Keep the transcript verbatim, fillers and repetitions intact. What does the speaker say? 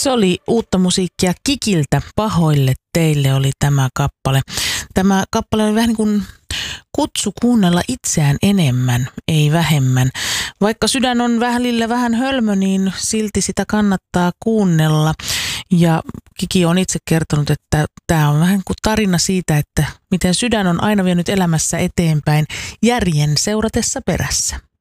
Se oli uutta musiikkia Kikiltä. Pahoille teille oli tämä kappale. Tämä kappale oli vähän niin kuin kutsu kuunnella itseään enemmän, ei vähemmän. Vaikka sydän on välillä vähän hölmö, niin silti sitä kannattaa kuunnella. Ja Kiki on itse kertonut, että tämä on vähän kuin tarina siitä, että miten sydän on aina vienyt elämässä eteenpäin järjen seuratessa perässä.